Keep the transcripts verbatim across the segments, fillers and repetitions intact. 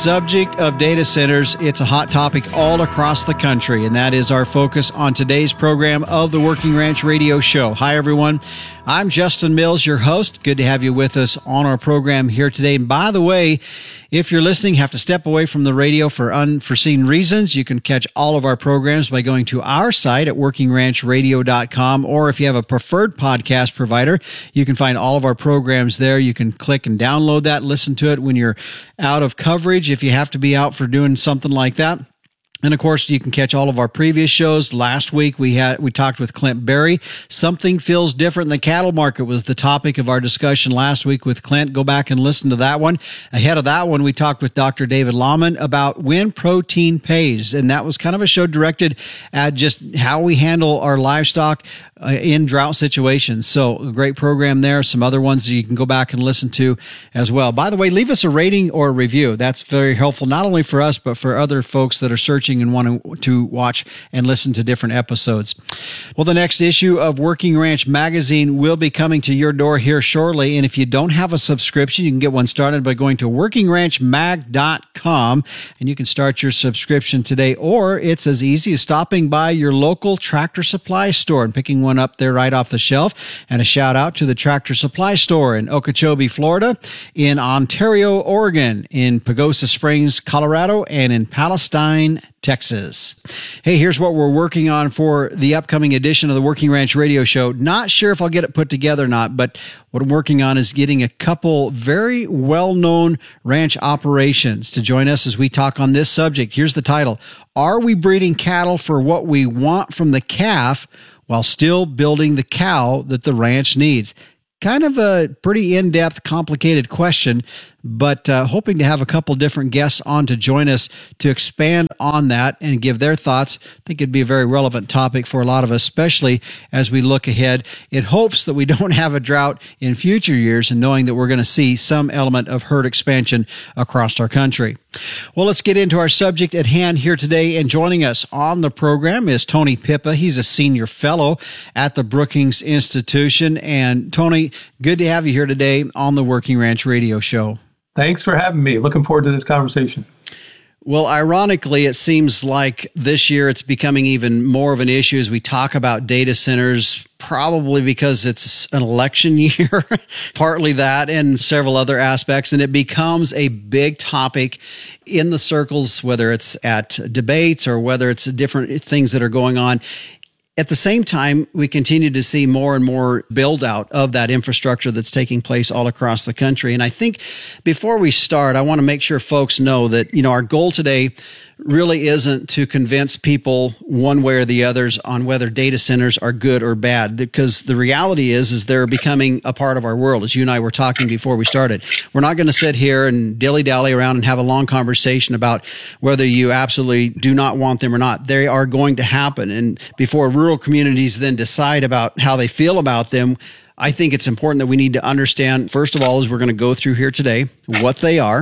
subject of data centers, it's a hot topic all across the country, and that is our focus on today's program of the Working Ranch Radio Show. Hi, everyone. I'm Justin Mills, your host. Good to have you with us on our program here today. And by the way, if you're listening, have to step away from the radio for unforeseen reasons, you can catch all of our programs by going to our site at working ranch radio dot com, or if you have a preferred podcast provider, you can find all of our programs there. You can click and download that, listen to it when you're out of coverage, if you have to be out for doing something like that. And of course, you can catch all of our previous shows. Last week, we had we talked with Clint Berry. Something feels different in the cattle market was the topic of our discussion last week with Clint. Go back and listen to that one. Ahead of that one, we talked with Doctor David Lahman about when protein pays. And that was kind of a show directed at just how we handle our livestock uh, in drought situations. So a great program there. Some other ones that you can go back and listen to as well. By the way, leave us a rating or a review. That's very helpful, not only for us, but for other folks that are searching and wanting to watch and listen to different episodes. Well, the next issue of Working Ranch Magazine will be coming to your door here shortly. And if you don't have a subscription, you can get one started by going to working ranch mag dot com, and you can start your subscription today. Or it's as easy as stopping by your local Tractor Supply store and picking one up there right off the shelf. And a shout out to the Tractor Supply store in Okeechobee, Florida, in Ontario, Oregon, in Pagosa Springs, Colorado, and in Palestine, Texas. Hey, here's what we're working on for the upcoming edition of the Working Ranch Radio Show. Not sure if I'll get it put together or not, but what I'm working on is getting a couple very well-known ranch operations to join us as we talk on this subject. Here's the title: Are we breeding cattle for what we want from the calf while still building the cow that the ranch needs? Kind of a pretty in-depth, complicated question, but uh, hoping to have a couple different guests on to join us to expand on that and give their thoughts. I think it'd be a very relevant topic for a lot of us, especially as we look ahead in hopes that we don't have a drought in future years and knowing that we're going to see some element of herd expansion across our country. Well, let's get into our subject at hand here today. And joining us on the program is Tony Pippa. He's a senior fellow at the Brookings Institution. And Tony, good to have you here today on the Working Ranch Radio Show. Thanks for having me. Looking forward to this conversation. Well, ironically, it seems like this year it's becoming even more of an issue as we talk about data centers, probably because it's an election year, partly that and several other aspects. And it becomes a big topic in the circles, whether it's at debates or whether it's different things that are going on. At the same time, we continue to see more and more build out of that infrastructure that's taking place all across the country. And I think before we start, I want to make sure folks know that, you know, our goal today really isn't to convince people one way or the others on whether data centers are good or bad, because the reality is, is they're becoming a part of our world. As you and I were talking before we started, we're not going to sit here and dilly-dally around and have a long conversation about whether you absolutely do not want them or not. They are going to happen. And before rural communities then decide about how they feel about them, I think it's important that we need to understand, first of all, as we're going to go through here today, what they are,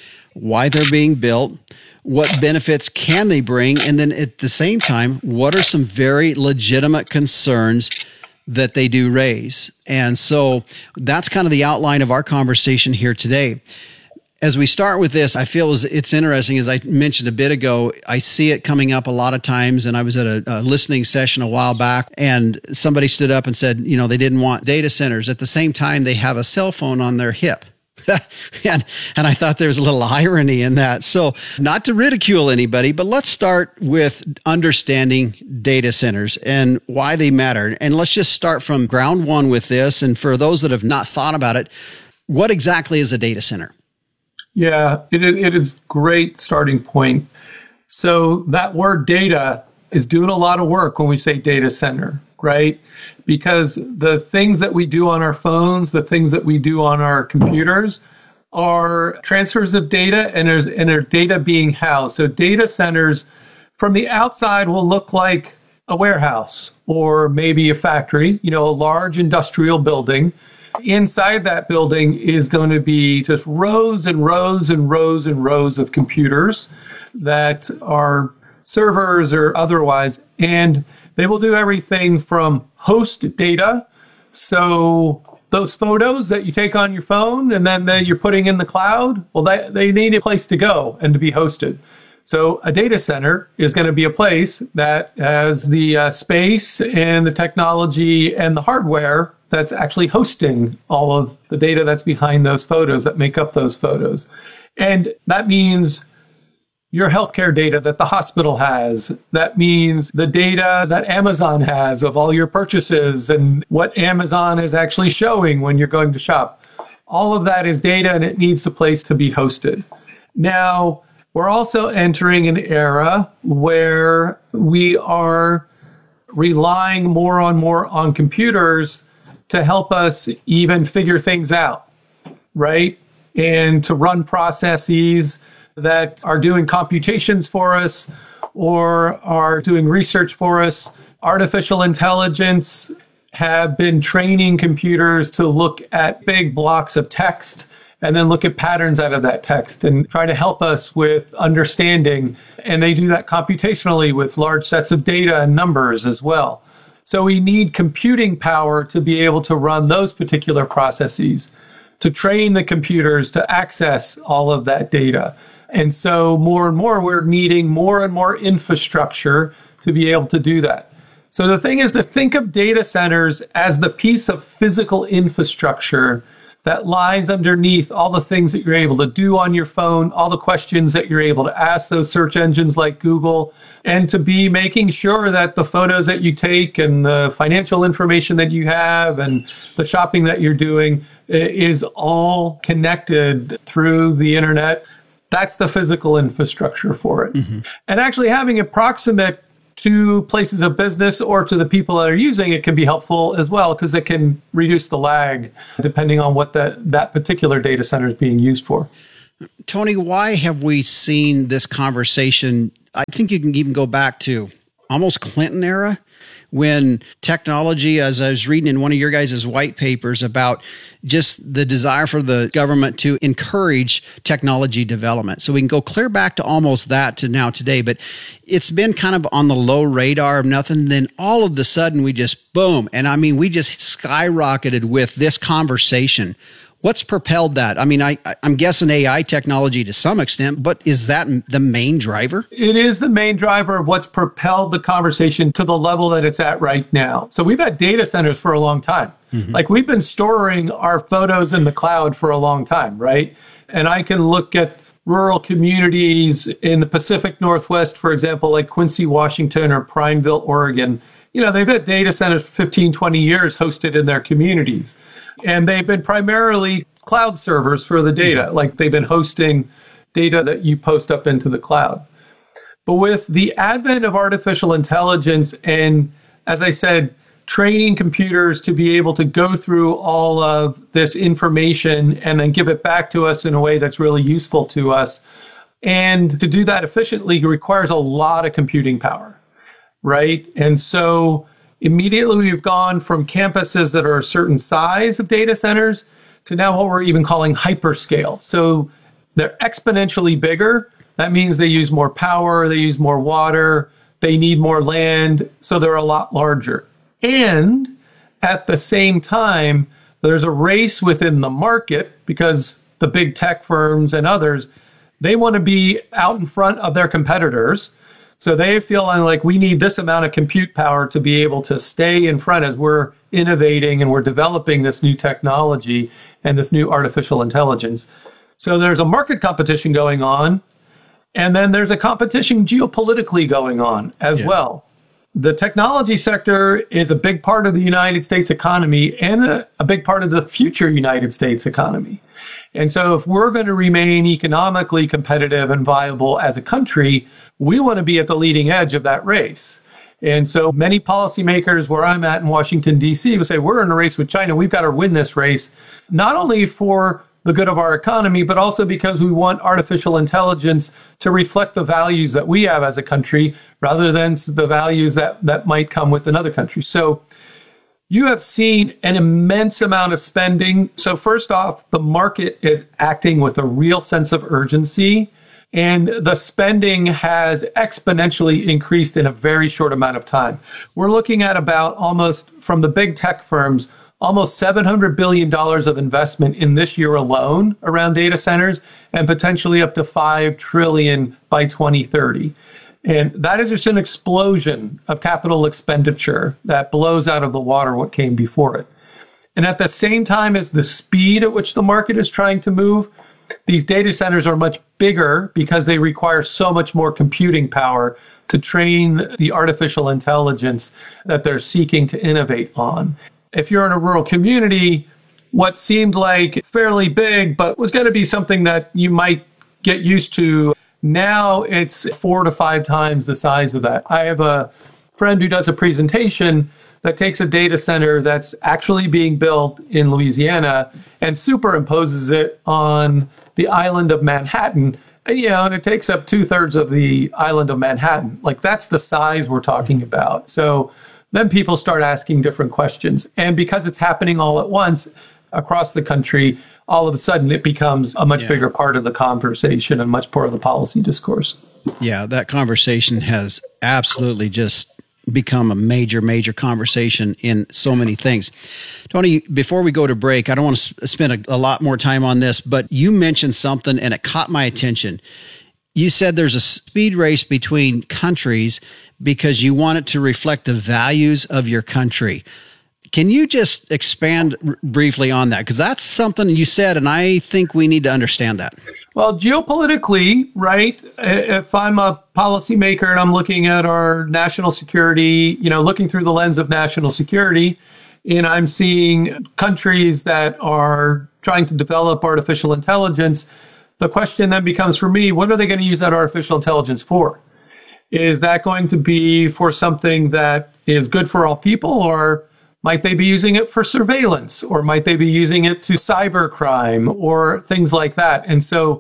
why they're being built, what benefits can they bring, and then at the same time, what are some very legitimate concerns that they do raise. And so that's kind of the outline of our conversation here today. As we start with this, I feel it's interesting, as I mentioned a bit ago, I see it coming up a lot of times, and I was at a, a listening session a while back, and somebody stood up and said, you know, they didn't want data centers. At the same time, they have a cell phone on their hip. and, and I thought there was a little irony in that. So not to ridicule anybody, but let's start with understanding data centers and why they matter. And let's just start from ground one with this. And for those that have not thought about it, what exactly is a data center? Yeah, it, it is a great starting point. So that word data is doing a lot of work when we say data center, right? Because the things that we do on our phones, the things that we do on our computers are transfers of data, and there's and there's data being housed. So data centers from the outside will look like a warehouse or maybe a factory, you know, a large industrial building. Inside that building is going to be just rows and rows and rows and rows of computers that are servers or otherwise, and they will do everything from host data. So those photos that you take on your phone and then that you're putting in the cloud, well, they, they need a place to go and to be hosted. So a data center is going to be a place that has the uh, space and the technology and the hardware that's actually hosting all of the data that's behind those photos that make up those photos. And that means your healthcare data that the hospital has. That means the data that Amazon has of all your purchases and what Amazon is actually showing when you're going to shop. All of that is data, and it needs a place to be hosted. Now, we're also entering an era where we are relying more and more on computers to help us even figure things out, right? And to run processes that are doing computations for us or are doing research for us. Artificial intelligence have been training computers to look at big blocks of text and then look at patterns out of that text and try to help us with understanding. And they do that computationally with large sets of data and numbers as well. So we need computing power to be able to run those particular processes, to train the computers to access all of that data. And so more and more, we're needing more and more infrastructure to be able to do that. So the thing is to think of data centers as the piece of physical infrastructure that lies underneath all the things that you're able to do on your phone, all the questions that you're able to ask those search engines like Google, and to be making sure that the photos that you take and the financial information that you have and the shopping that you're doing is all connected through the internet. That's the physical infrastructure for it. Mm-hmm. And actually having it proximate to places of business or to the people that are using it can be helpful as well, because it can reduce the lag depending on what that, that particular data center is being used for. Tony, why have we seen this conversation? I think you can even go back to almost Clinton era, when technology, as I was reading in one of your guys' white papers about just the desire for the government to encourage technology development. So we can go clear back to almost that to now today, but it's been kind of on the low radar of nothing. Then all of a sudden we just boom. And I mean, we just skyrocketed with this conversation. What's propelled that? I mean, I, I'm guessing A I technology to some extent, but is that the main driver? It is the main driver of what's propelled the conversation to the level that it's at right now. So we've had data centers for a long time. Mm-hmm. Like we've been storing our photos in the cloud for a long time, right? And I can look at rural communities in the Pacific Northwest, for example, like Quincy, Washington, or Prineville, Oregon. You know, they've had data centers for fifteen, twenty years hosted in their communities. And they've been primarily cloud servers for the data, like they've been hosting data that you post up into the cloud. But with the advent of artificial intelligence and, as I said, training computers to be able to go through all of this information and then give it back to us in a way that's really useful to us, and to do that efficiently requires a lot of computing power, right? And so immediately, we've gone from campuses that are a certain size of data centers to now what we're even calling hyperscale. So they're exponentially bigger. That means they use more power, they use more water, they need more land, so they're a lot larger. And at the same time, there's a race within the market because the big tech firms and others, they want to be out in front of their competitors. So they feel like we need this amount of compute power to be able to stay in front as we're innovating and we're developing this new technology and this new artificial intelligence. So there's a market competition going on, and then there's a competition geopolitically going on as yeah. well. The technology sector is a big part of the United States economy and a, a big part of the future United States economy. And so if we're going to remain economically competitive and viable as a country, we want to be at the leading edge of that race. And so many policymakers where I'm at in Washington, D C will say, we're in a race with China. We've got to win this race, not only for the good of our economy, but also because we want artificial intelligence to reflect the values that we have as a country rather than the values that, that might come with another country. So you have seen an immense amount of spending. So first off, the market is acting with a real sense of urgency, and the spending has exponentially increased in a very short amount of time. We're looking at about almost, from the big tech firms, almost seven hundred billion dollars of investment in this year alone around data centers, and potentially up to five trillion dollars by twenty thirty. And that is just an explosion of capital expenditure that blows out of the water what came before it. And at the same time as the speed at which the market is trying to move, these data centers are much bigger because they require so much more computing power to train the artificial intelligence that they're seeking to innovate on. If you're in a rural community, what seemed like fairly big, but was going to be something that you might get used to, now it's four to five times the size of that. I have a friend who does a presentation that takes a data center that's actually being built in Louisiana and superimposes it on the island of Manhattan. And, you know, and it takes up two thirds of the island of Manhattan. Like, that's the size we're talking about. So then people start asking different questions. And because it's happening all at once across the country, all of a sudden it becomes a much yeah. bigger part of the conversation and much part of the policy discourse. Yeah, that conversation has absolutely just become a major, major conversation in so many things. Tony, before we go to break, I don't want to spend a, a lot more time on this, but you mentioned something and it caught my attention. You said there's a speed race between countries because you want it to reflect the values of your country. Can you just expand r- briefly on that? Because that's something you said, and I think we need to understand that. Well, geopolitically, right, if I'm a policymaker and I'm looking at our national security, you know, looking through the lens of national security, and I'm seeing countries that are trying to develop artificial intelligence, the question then becomes for me, what are they going to use that artificial intelligence for? Is that going to be for something that is good for all people, or might they be using it for surveillance, or might they be using it to cybercrime or things like that? And so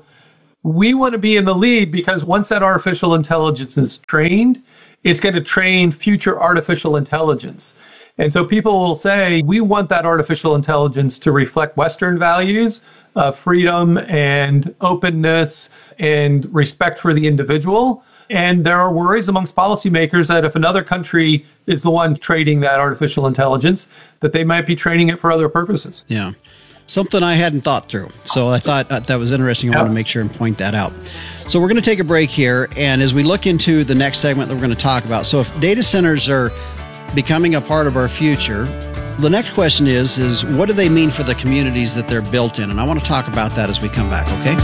we want to be in the lead because once that artificial intelligence is trained, it's going to train future artificial intelligence. And so people will say, we want that artificial intelligence to reflect Western values, uh, freedom and openness and respect for the individual. And there are worries amongst policymakers that if another country is the one trading that artificial intelligence, that they might be training it for other purposes. Yeah. Something I hadn't thought through. So I thought that was interesting. I yep. want to make sure and point that out. So we're going to take a break here. And as we look into the next segment that we're going to talk about, so if data centers are becoming a part of our future, the next question is, is what do they mean for the communities that they're built in? And I want to talk about that as we come back, okay?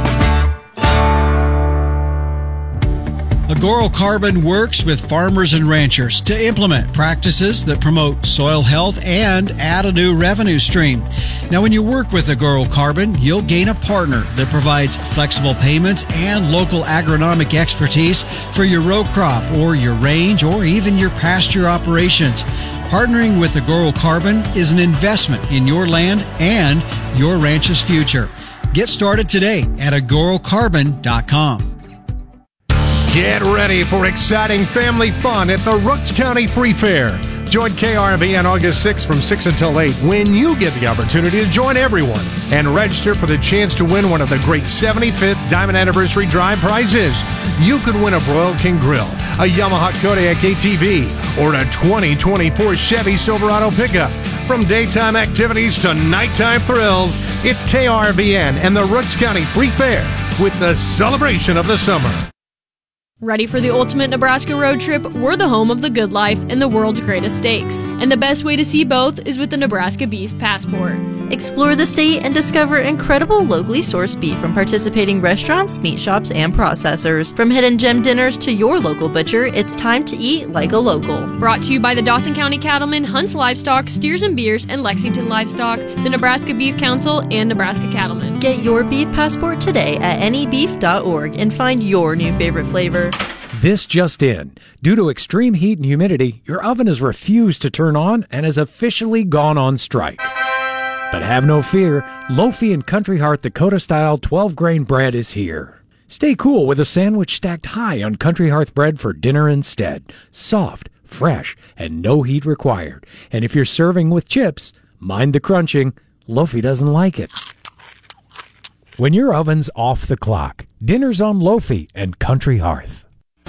Agoro Carbon works with farmers and ranchers to implement practices that promote soil health and add a new revenue stream. Now, when you work with Agoro Carbon, you'll gain a partner that provides flexible payments and local agronomic expertise for your row crop or your range or even your pasture operations. Partnering with Agoro Carbon is an investment in your land and your ranch's future. Get started today at agoro carbon dot com. Get ready for exciting family fun at the Rooks County Free Fair. Join K R V on August sixth from six until eight when you get the opportunity to join everyone and register for the chance to win one of the great seventy-fifth Diamond Anniversary Drive prizes. You could win a Broil King Grill, a Yamaha Kodiak A T V, or a twenty twenty-four Chevy Silverado pickup. From daytime activities to nighttime thrills, it's K R V N and the Rooks County Free Fair with the celebration of the summer. Ready for the ultimate Nebraska road trip? We're the home of the good life and the world's greatest steaks. And the best way to see both is with the Nebraska Beef Passport. Explore the state and discover incredible locally sourced beef from participating restaurants, meat shops, and processors. From hidden gem dinners to your local butcher, it's time to eat like a local. Brought to you by the Dawson County Cattlemen, Hunt's Livestock, Steers and Beers, and Lexington Livestock, the Nebraska Beef Council, and Nebraska Cattlemen. Get your beef passport today at any beef dot org and find your new favorite flavor. This just in. Due to extreme heat and humidity, your oven has refused to turn on and has officially gone on strike. But have no fear, Lofi and Country Heart Dakota-style twelve-grain bread is here. Stay cool with a sandwich stacked high on Country Hearth bread for dinner instead. Soft, fresh, and no heat required. And if you're serving with chips, mind the crunching. Lofi doesn't like it. When your oven's off the clock, dinner's on Lofi and Country Hearth.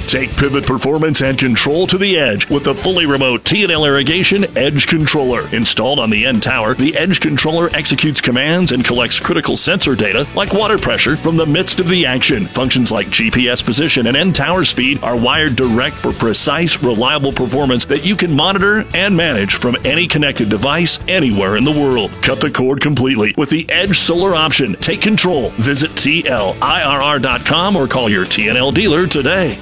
Take pivot performance and control to the edge with the fully remote T and L Irrigation Edge Controller. Installed on the end tower, the Edge Controller executes commands and collects critical sensor data like water pressure from the midst of the action. Functions like G P S position and end tower speed are wired direct for precise, reliable performance that you can monitor and manage from any connected device anywhere in the world. Cut the cord completely with the Edge Solar option. Take control. Visit T L I R R dot com or call your T and L dealer today.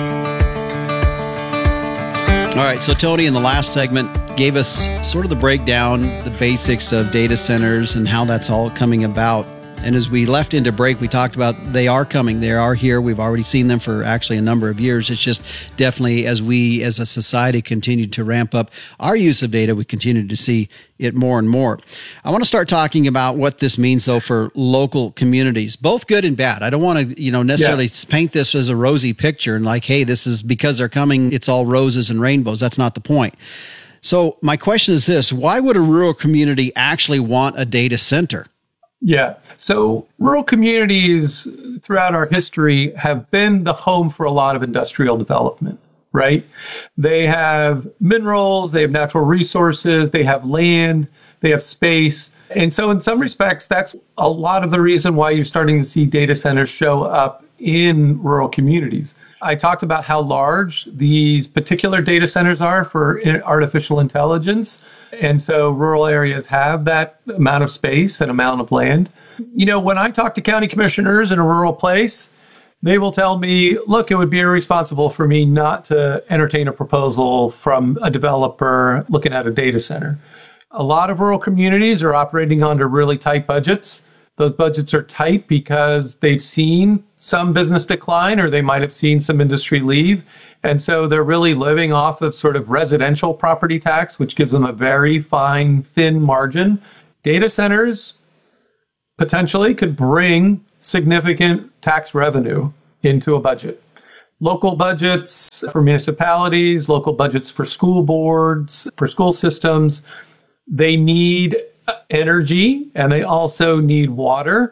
All right, so Tony, in the last segment, gave us sort of the breakdown, the basics of data centers and how that's all coming about. And as we left into break, we talked about they are coming. They are here. We've already seen them for actually a number of years. It's just definitely as we as a society continue to ramp up our use of data, we continue to see it more and more. I want to start talking about what this means, though, for local communities, both good and bad. I don't want to, you know, necessarily yeah. paint this as a rosy picture and like, hey, this is because they're coming, it's all roses and rainbows. That's not the point. So my question is this: why would a rural community actually want a data center? Yeah. So rural communities throughout our history have been the home for a lot of industrial development, right? They have minerals, they have natural resources, they have land, they have space. And so in some respects, that's a lot of the reason why you're starting to see data centers show up in rural communities. I talked about how large these particular data centers are for artificial intelligence. And so rural areas have that amount of space and amount of land. You know, when I talk to county commissioners in a rural place, they will tell me, look, it would be irresponsible for me not to entertain a proposal from a developer looking at a data center. A lot of rural communities are operating under really tight budgets. Those budgets are tight because they've seen some business decline or they might have seen some industry leave. And so they're really living off of sort of residential property tax, which gives them a very fine, thin margin. Data centers potentially could bring significant tax revenue into a budget. Local budgets for municipalities, local budgets for school boards, for school systems, they need energy and they also need water.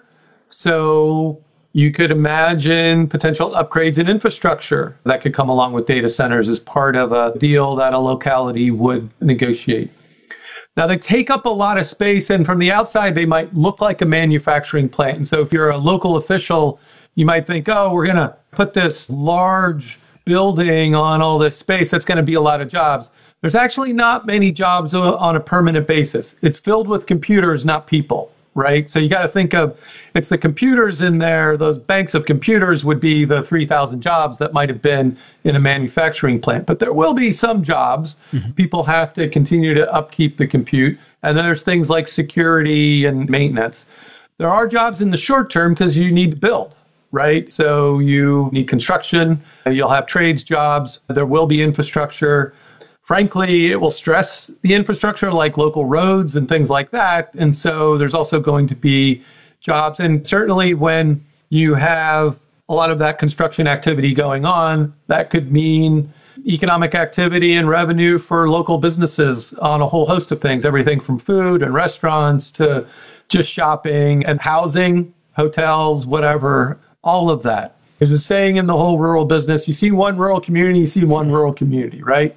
So you could imagine potential upgrades in infrastructure that could come along with data centers as part of a deal that a locality would negotiate. Now, they take up a lot of space, and from the outside, they might look like a manufacturing plant. And so if you're a local official, you might think, oh, we're going to put this large building on all this space. That's going to be a lot of jobs. There's actually not many jobs on a permanent basis. It's filled with computers, not people, right? So you got to think of, it's the computers in there. Those banks of computers would be the three thousand jobs that might have been in a manufacturing plant. But there will be some jobs. Mm-hmm. People have to continue to upkeep the compute. And then there's things like security and maintenance. There are jobs in the short term because you need to build, right? So you need construction. You'll have trades jobs. There will be infrastructure. Frankly, it will stress the infrastructure like local roads and things like that. And so there's also going to be jobs. And certainly when you have a lot of that construction activity going on, that could mean economic activity and revenue for local businesses on a whole host of things, everything from food and restaurants to just shopping and housing, hotels, whatever, all of that. There's a saying in the whole rural business, you see one rural community, you see one rural community, right?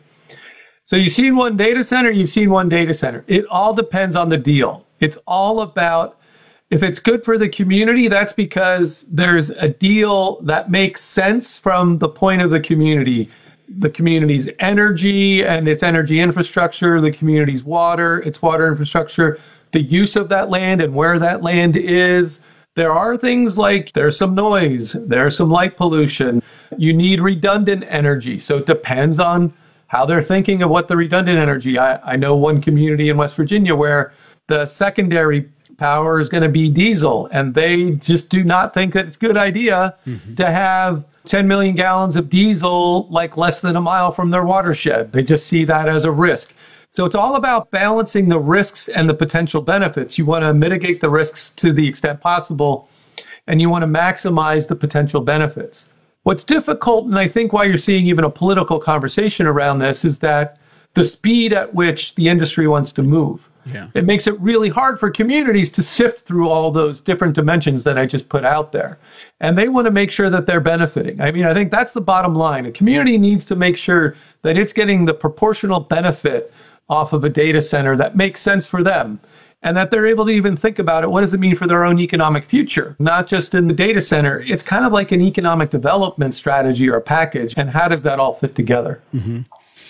So you've seen one data center, you've seen one data center. It all depends on the deal. It's all about, if it's good for the community, that's because there's a deal that makes sense from the point of the community. The community's energy and its energy infrastructure, the community's water, its water infrastructure, the use of that land and where that land is. There are things like there's some noise, there's some light pollution. You need redundant energy. So it depends on how they're thinking of what the redundant energy. I, I know one community in West Virginia where the secondary power is going to be diesel, and they just do not think that it's a good idea mm-hmm. to have ten million gallons of diesel like less than a mile from their watershed. They just see that as a risk. So it's all about balancing the risks and the potential benefits. You want to mitigate the risks to the extent possible, and you want to maximize the potential benefits. What's difficult, and I think why you're seeing even a political conversation around this, is that the speed at which the industry wants to move. Yeah. It makes it really hard for communities to sift through all those different dimensions that I just put out there. And they want to make sure that they're benefiting. I mean, I think that's the bottom line. A community needs to make sure that it's getting the proportional benefit off of a data center that makes sense for them, and that they're able to even think about it. What does it mean for their own economic future? Not just in the data center. It's kind of like an economic development strategy or a package. And how does that all fit together? Mm-hmm.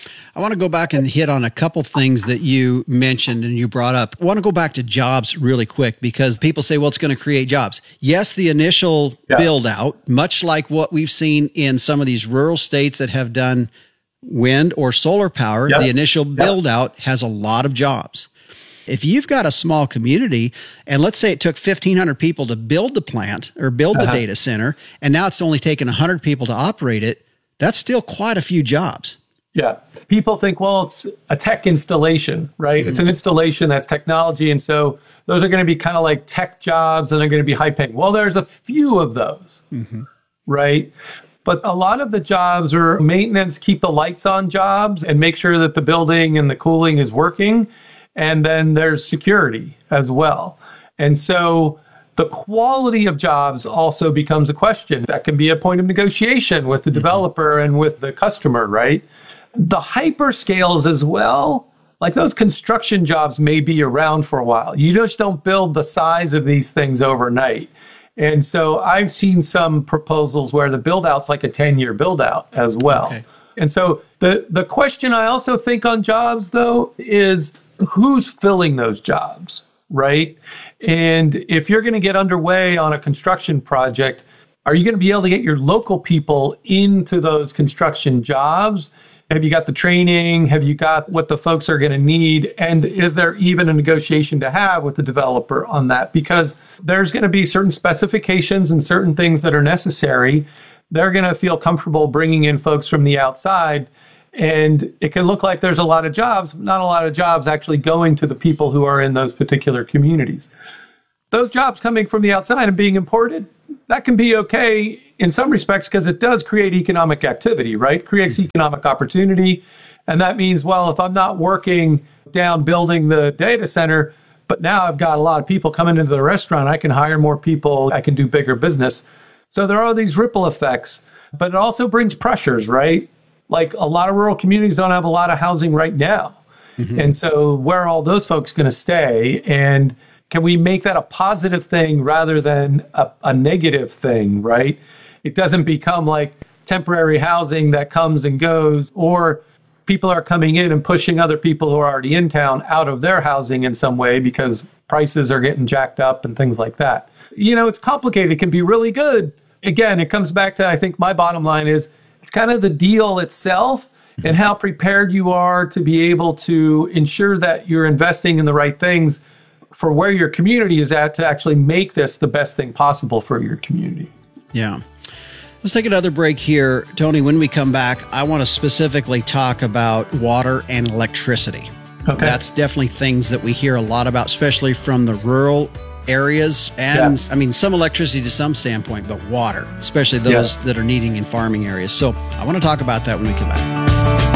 I want to go back and hit on a couple things that you mentioned and you brought up. I want to go back to jobs really quick, because people say, well, it's going to create jobs. Yes, the initial yeah. build out, much like what we've seen in some of these rural states that have done wind or solar power, yep. the initial yep. build out has a lot of jobs. If you've got a small community, and let's say it took fifteen hundred people to build the plant or build the uh-huh. data center, and now it's only taken one hundred people to operate it, that's still quite a few jobs. Yeah. People think, well, it's a tech installation, right? Mm-hmm. It's an installation that's technology. And so those are going to be kind of like tech jobs, and they're going to be high paying. Well, there's a few of those, mm-hmm. right? But a lot of the jobs are maintenance, keep the lights on jobs and make sure that the building and the cooling is working. And then there's security as well. And so the quality of jobs also becomes a question. That can be a point of negotiation with the developer and with the customer, right? The hyperscales as well, like those construction jobs may be around for a while. You just don't build the size of these things overnight. And so I've seen some proposals where the build out's like a ten-year build out as well. Okay. And so the, the question I also think on jobs, though, is who's filling those jobs, right? And if you're going to get underway on a construction project, are you going to be able to get your local people into those construction jobs? Have you got the training? Have you got what the folks are going to need? And is there even a negotiation to have with the developer on that? Because there's going to be certain specifications and certain things that are necessary. They're going to feel comfortable bringing in folks from the outside. And it can look like there's a lot of jobs, but not a lot of jobs actually going to the people who are in those particular communities. Those jobs coming from the outside and being imported, that can be okay in some respects because it does create economic activity, right? Creates economic opportunity. And that means, well, if I'm not working down building the data center, but now I've got a lot of people coming into the restaurant, I can hire more people, I can do bigger business. So there are these ripple effects, but it also brings pressures, right? Like a lot of rural communities don't have a lot of housing right now. Mm-hmm. And so where are all those folks going to stay? And can we make that a positive thing rather than a, a negative thing, right? It doesn't become like temporary housing that comes and goes, or people are coming in and pushing other people who are already in town out of their housing in some way because prices are getting jacked up and things like that. You know, it's complicated. It can be really good. Again, it comes back to, I think my bottom line is, it's kind of the deal itself and how prepared you are to be able to ensure that you're investing in the right things for where your community is at to actually make this the best thing possible for your community. Yeah. Let's take another break here. Tony, when we come back, I want to specifically talk about water and electricity. Okay. That's definitely things that we hear a lot about, especially from the rural areas. And yeah. I mean, some electricity to some standpoint, but water, especially those yeah. that are needing in farming areas. So I want to talk about that when we come back.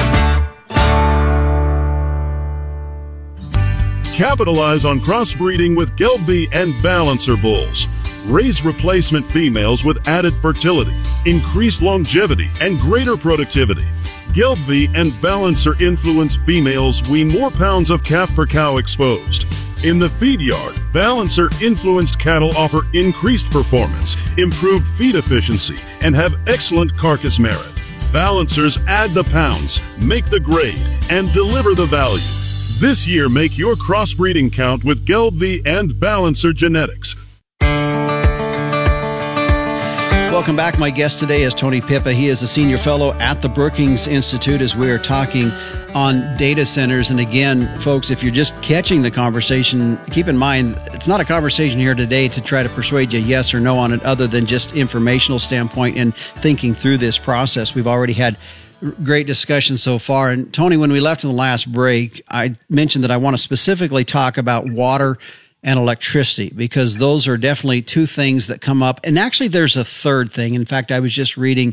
Capitalize on crossbreeding with Gelbvieh and Balancer bulls. Raise replacement females with added fertility, increased longevity, and greater productivity. Gelbvieh and Balancer influence females wean more pounds of calf per cow exposed. In the feed yard, Balancer influenced cattle offer increased performance, improved feed efficiency, and have excellent carcass merit. Balancers add the pounds, make the grade, and deliver the value. This year, make your crossbreeding count with Gelbvieh and Balancer genetics. Welcome back. My guest today is Tony Pippa. He is a senior fellow at the Brookings Institute as we are talking on data centers. And again, folks, if you're just catching the conversation, keep in mind, it's not a conversation here today to try to persuade you yes or no on it, other than just informational standpoint and thinking through this process. We've already had great discussion so far. And Tony, when we left in the last break, I mentioned that I want to specifically talk about water and electricity, because those are definitely two things that come up. And actually, there's a third thing. In fact, I was just reading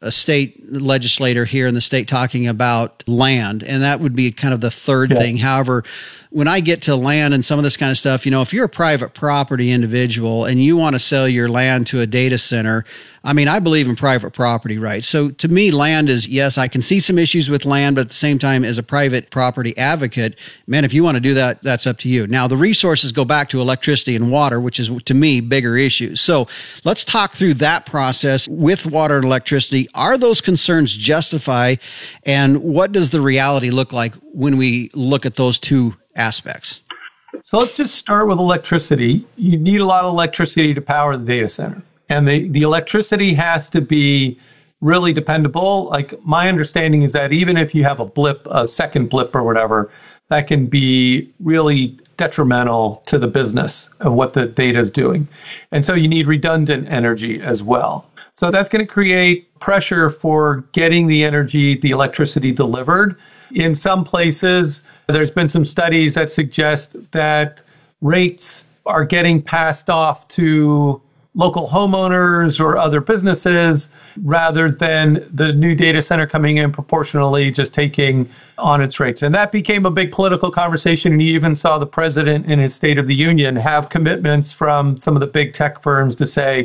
a state legislator here in the state talking about land, and that would be kind of the third yeah. thing. However, when I get to land and some of this kind of stuff, you know, if you're a private property individual and you want to sell your land to a data center, I mean, I believe in private property rights. So to me, land is, yes, I can see some issues with land, but at the same time, as a private property advocate, man, if you want to do that, that's up to you. Now, the resources go back to electricity and water, which is, to me, bigger issues. So let's talk through that process with water and electricity. Are those concerns justified? And what does the reality look like when we look at those two aspects? So let's just start with electricity. You need a lot of electricity to power the data center. And the, the electricity has to be really dependable. Like, my understanding is that even if you have a blip, a second blip or whatever, that can be really detrimental to the business of what the data is doing. And so you need redundant energy as well. So that's going to create pressure for getting the energy, the electricity delivered. In some places, there's been some studies that suggest that rates are getting passed off to local homeowners or other businesses rather than the new data center coming in proportionally just taking on its rates. And that became a big political conversation. And you even saw the president in his State of the Union have commitments from some of the big tech firms to say,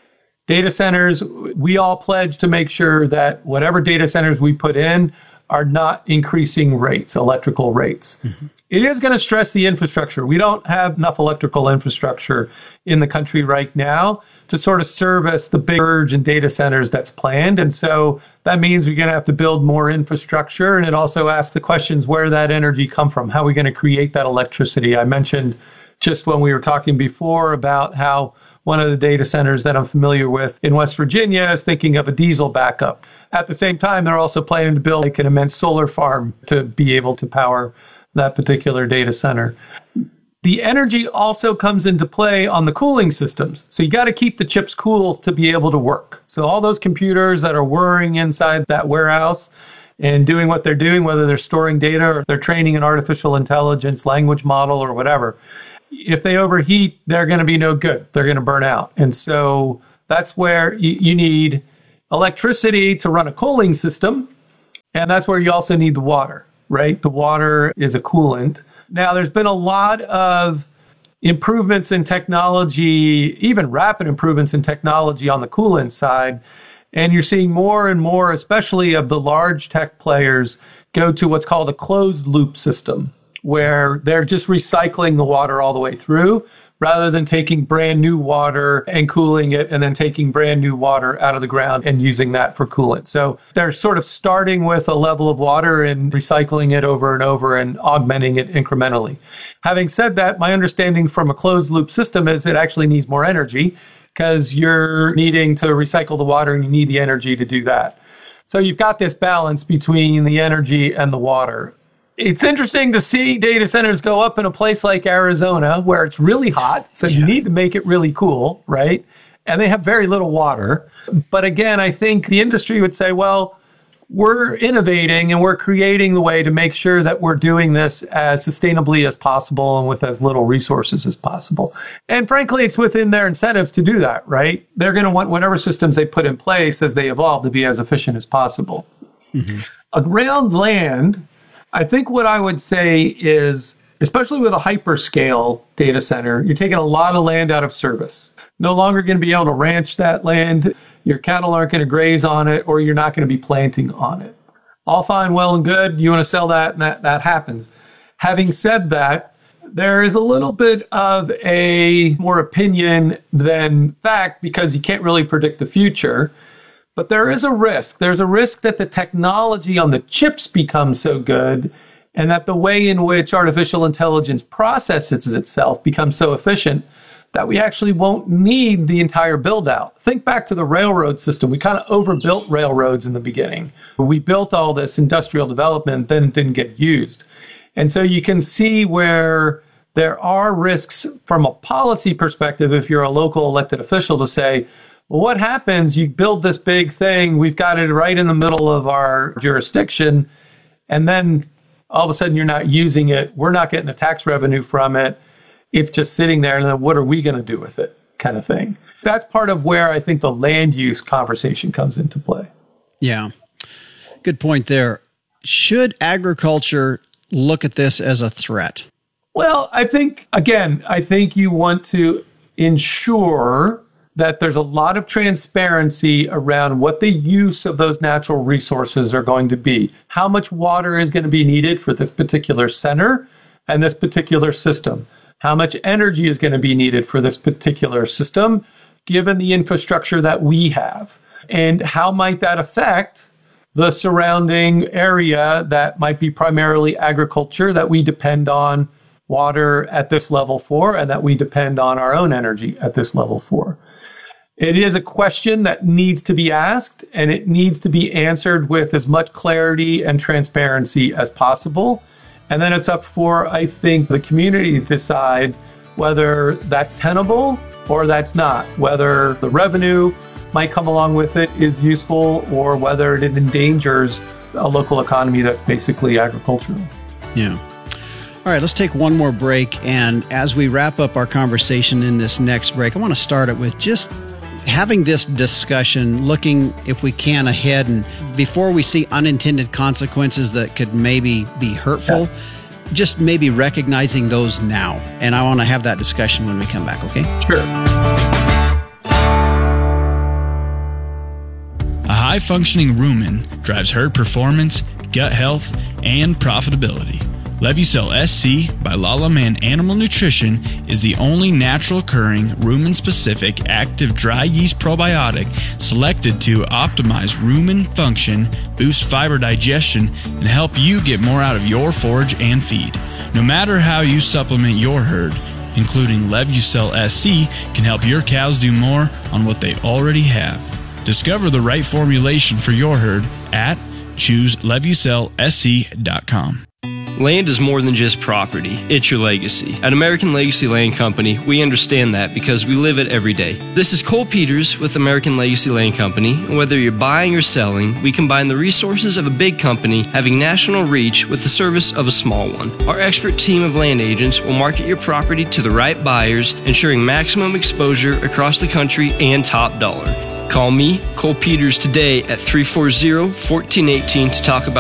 data centers, we all pledge to make sure that whatever data centers we put in are not increasing rates, electrical rates. Mm-hmm. It is going to stress the infrastructure. We don't have enough electrical infrastructure in the country right now to sort of service the big surge in data centers that's planned. And so that means we're going to have to build more infrastructure. And it also asks the questions, where that energy come from? How are we going to create that electricity? I mentioned just when we were talking before about how one of the data centers that I'm familiar with in West Virginia is thinking of a diesel backup. At the same time, they're also planning to build like an immense solar farm to be able to power that particular data center. The energy also comes into play on the cooling systems. So you got to keep the chips cool to be able to work. So all those computers that are whirring inside that warehouse and doing what they're doing, whether they're storing data or they're training an artificial intelligence language model or whatever, if they overheat, they're going to be no good. They're going to burn out. And so that's where you, you need electricity to run a cooling system. And that's where you also need the water, right? The water is a coolant. Now, there's been a lot of improvements in technology, even rapid improvements in technology on the coolant side. And you're seeing more and more, especially of the large tech players, go to what's called a closed loop system, where they're just recycling the water all the way through, rather than taking brand new water and cooling it and then taking brand new water out of the ground and using that for coolant. So they're sort of starting with a level of water and recycling it over and over and augmenting it incrementally. Having said that, my understanding from a closed loop system is it actually needs more energy because you're needing to recycle the water and you need the energy to do that. So you've got this balance between the energy and the water. It's interesting to see data centers go up in a place like Arizona where it's really hot. So yeah. You need to make it really cool, right? And they have very little water. But again, I think the industry would say, well, we're innovating and we're creating the way to make sure that we're doing this as sustainably as possible and with as little resources as possible. And frankly, it's within their incentives to do that, right? They're going to want whatever systems they put in place as they evolve to be as efficient as possible. Mm-hmm. Around land, I think what I would say is, especially with a hyperscale data center, you're taking a lot of land out of service. No longer going to be able to ranch that land. Your cattle aren't going to graze on it, or you're not going to be planting on it. All fine, well and good. You want to sell that, and that, that happens. Having said that, there is a little bit of a more opinion than fact because you can't really predict the future. But there is a risk. There's a risk that the technology on the chips becomes so good and that the way in which artificial intelligence processes itself becomes so efficient that we actually won't need the entire build out. Think back to the railroad system. We kind of overbuilt railroads in the beginning. We built all this industrial development, then it didn't get used. And so you can see where there are risks from a policy perspective if you're a local elected official to say, well, what happens? You build this big thing. We've got it right in the middle of our jurisdiction. And then all of a sudden you're not using it. We're not getting the tax revenue from it. It's just sitting there. And then what are we going to do with it? Kind of thing. That's part of where I think the land use conversation comes into play. Yeah. Good point there. Should agriculture look at this as a threat? Well, I think, again, I think you want to ensure that there's a lot of transparency around what the use of those natural resources are going to be. How much water is going to be needed for this particular center and this particular system? How much energy is going to be needed for this particular system, given the infrastructure that we have? And how might that affect the surrounding area that might be primarily agriculture that we depend on water at this level for, and that we depend on our own energy at this level for? It is a question that needs to be asked, and it needs to be answered with as much clarity and transparency as possible. And then it's up for, I think, the community to decide whether that's tenable or that's not, whether the revenue might come along with it is useful, or whether it endangers a local economy that's basically agricultural. Yeah. All right, let's take one more break. And as we wrap up our conversation in this next break, I want to start it with just having this discussion, looking, if we can, ahead, and before we see unintended consequences that could maybe be hurtful, yeah. just maybe recognizing those now. And I want to have that discussion when we come back, okay? Sure. A high-functioning rumen drives herd performance, gut health, and profitability. Levucel S C by Lala Man Animal Nutrition is the only natural occurring rumen-specific active dry yeast probiotic selected to optimize rumen function, boost fiber digestion, and help you get more out of your forage and feed. No matter how you supplement your herd, including Levucel S C can help your cows do more on what they already have. Discover the right formulation for your herd at choose levucel s c dot com. Land is more than just property, it's your legacy. At American Legacy Land Company, we understand that because we live it every day. This is Cole Peters with American Legacy Land Company, and whether you're buying or selling, we combine the resources of a big company having national reach with the service of a small one. Our expert team of land agents will market your property to the right buyers, ensuring maximum exposure across the country and top dollar. Call me, Cole Peters, today at three four zero, one four one eight to talk about